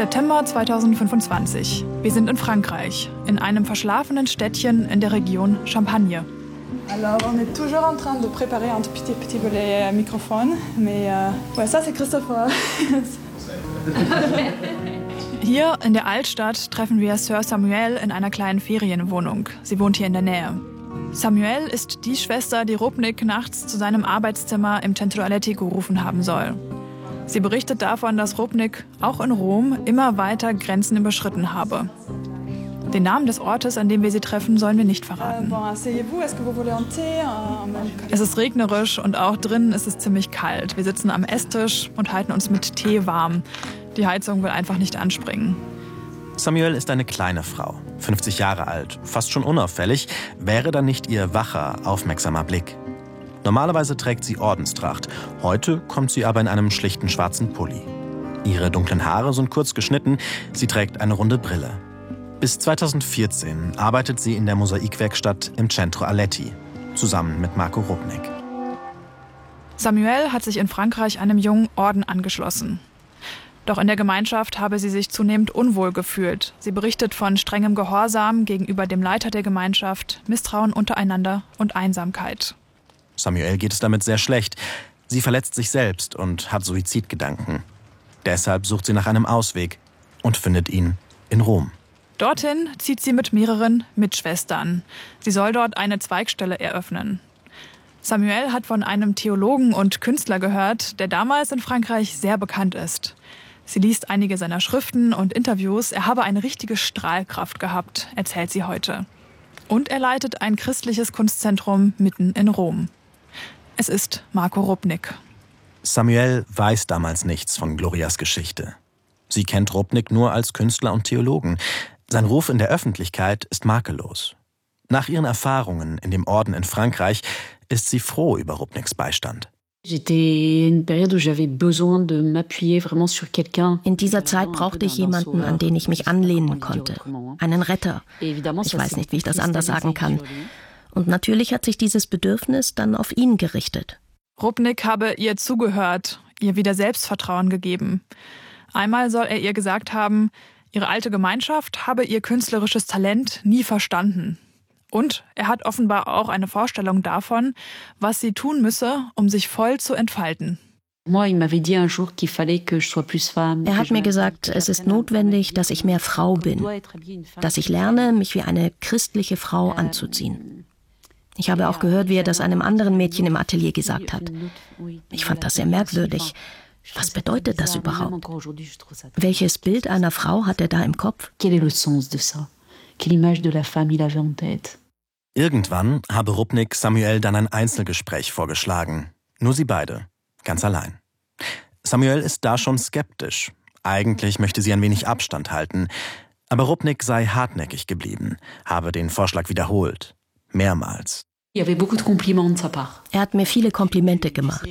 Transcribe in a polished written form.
September 2025. Wir sind in Frankreich, in einem verschlafenen Städtchen in der Region Champagne. Alors, on est toujours en train de préparer un petit peu les microphones, mais ouais, ça c'est Christopher. Hier in der Altstadt treffen wir Sœur Samuelle in einer kleinen Ferienwohnung. Sie wohnt hier in der Nähe. Samuelle ist die Schwester, die Rupnik nachts zu seinem Arbeitszimmer im Centro Aletti gerufen haben soll. Sie berichtet davon, dass Rupnik auch in Rom immer weiter Grenzen überschritten habe. Den Namen des Ortes, an dem wir sie treffen, sollen wir nicht verraten. Es ist regnerisch und auch drinnen ist es ziemlich kalt. Wir sitzen am Esstisch und halten uns mit Tee warm. Die Heizung will einfach nicht anspringen. Samuelle ist eine kleine Frau, 50 Jahre alt, fast schon unauffällig, wäre da nicht ihr wacher, aufmerksamer Blick. Normalerweise trägt sie Ordenstracht, heute kommt sie aber in einem schlichten schwarzen Pulli. Ihre dunklen Haare sind kurz geschnitten, sie trägt eine runde Brille. Bis 2014 arbeitet sie in der Mosaikwerkstatt im Centro Aletti, zusammen mit Marco Rupnik. Samuelle hat sich in Frankreich einem jungen Orden angeschlossen. Doch in der Gemeinschaft habe sie sich zunehmend unwohl gefühlt. Sie berichtet von strengem Gehorsam gegenüber dem Leiter der Gemeinschaft, Misstrauen untereinander und Einsamkeit. Samuelle geht es damit sehr schlecht. Sie verletzt sich selbst und hat Suizidgedanken. Deshalb sucht sie nach einem Ausweg und findet ihn in Rom. Dorthin zieht sie mit mehreren Mitschwestern. Sie soll dort eine Zweigstelle eröffnen. Samuelle hat von einem Theologen und Künstler gehört, der damals in Frankreich sehr bekannt ist. Sie liest einige seiner Schriften und Interviews. Er habe eine richtige Strahlkraft gehabt, erzählt sie heute. Und er leitet ein christliches Kunstzentrum mitten in Rom. Es ist Marco Rupnik. Samuelle weiß damals nichts von Glorias Geschichte. Sie kennt Rupnik nur als Künstler und Theologen. Sein Ruf in der Öffentlichkeit ist makellos. Nach ihren Erfahrungen in dem Orden in Frankreich ist sie froh über Rupniks Beistand. In dieser Zeit brauchte ich jemanden, an den ich mich anlehnen konnte. Einen Retter. Ich weiß nicht, wie ich das anders sagen kann. Und natürlich hat sich dieses Bedürfnis dann auf ihn gerichtet. Rupnik habe ihr zugehört, ihr wieder Selbstvertrauen gegeben. Einmal soll er ihr gesagt haben, ihre alte Gemeinschaft habe ihr künstlerisches Talent nie verstanden. Und er hat offenbar auch eine Vorstellung davon, was sie tun müsse, um sich voll zu entfalten. Er hat mir gesagt, es ist notwendig, dass ich mehr Frau bin, dass ich lerne, mich wie eine christliche Frau anzuziehen. Ich habe auch gehört, wie er das einem anderen Mädchen im Atelier gesagt hat. Ich fand das sehr merkwürdig. Was bedeutet das überhaupt? Welches Bild einer Frau hat er da im Kopf? Irgendwann habe Rupnik Samuelle dann ein Einzelgespräch vorgeschlagen. Nur sie beide, ganz allein. Samuelle ist da schon skeptisch. Eigentlich möchte sie ein wenig Abstand halten. Aber Rupnik sei hartnäckig geblieben, habe den Vorschlag wiederholt. Mehrmals. Er hat mir viele Komplimente gemacht.